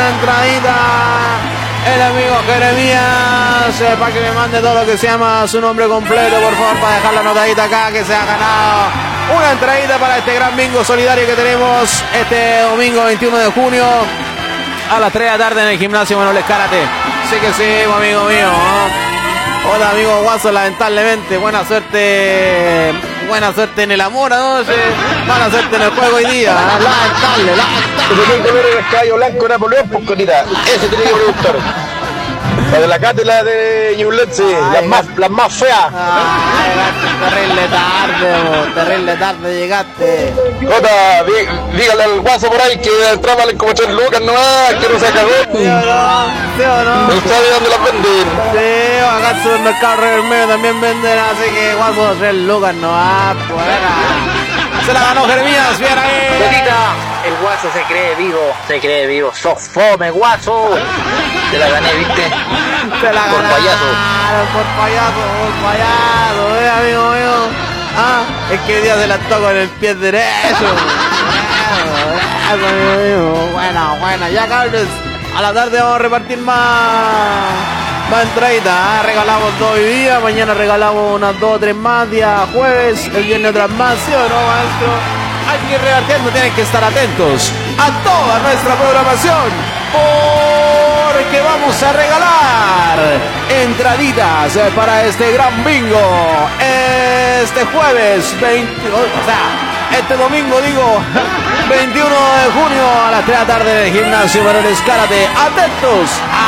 una entradita. El amigo Jeremías, para que me mande todo lo que se llama su nombre completo, por favor, para dejar la notadita acá, que se ha ganado una entradita para este gran bingo solidario que tenemos este domingo 21 de junio a las 3 de la tarde en el gimnasio Manuel Escárate. Sí que sí, amigo mío, ¿no? Hola, amigo Guaso, lamentablemente, buena suerte en el amor, ¿no? Mala suerte en el juego hoy día, lamentable. Se tiene que ver el caballo blanco Napoleón, pues Conita, ese tiene que preguntar. La de la cátedra de Ñublense, las más feas. Terrible tarde llegaste. Jota, dígale al Guaso por ahí que entraba como 3 lucas nomás, que no se acabó. ¿Sí o no? No sabe dónde las venden. Sí, acá en el supermercado Revermedio también venden, así que Guaso 3 lucas nomás, pues. Se la ganó Jeremías, bien ahí. Conita, el Guaso se cree vivo, sos fome, Guaso. Te la gané, ¿viste? Te la por payaso. Por payaso, amigo mío. Es que hoy día se la toco en el pie derecho. Amigo mío. Buena, ya cabros. A la tarde vamos a repartir más entraditas. Regalamos 2 hoy día, mañana regalamos unas 2 o 3 más, día jueves, el viernes otras más, ¿sí o no, maestro? Hay que ir repartiendo, tienen que estar atentos a toda nuestra programación, porque vamos a regalar entraditas para este gran bingo este jueves este domingo 21 de junio a las 3 de la tarde en el gimnasio Manuel Escárate. Atentos